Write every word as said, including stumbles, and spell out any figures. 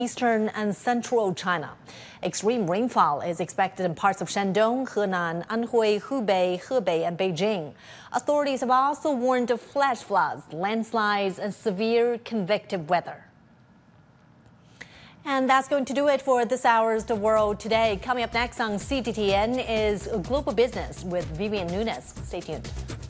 eastern and central China. Extreme rainfall is expected in parts of Shandong, Henan, Anhui, Hubei, Hebei, and Beijing. Authorities have also warned of flash floods, landslides, and severe convective weather. And that's going to do it for this hour's The World Today. Coming up next on C G T N is Global Business with Vivian Nunes. Stay tuned.